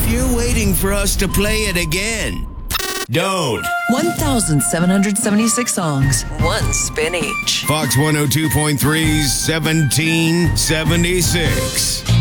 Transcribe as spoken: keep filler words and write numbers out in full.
if you're waiting for us to play it again, don't. one thousand seven hundred seventy-six songs, one spin each. Fox one oh two point three's seventeen seventy-six.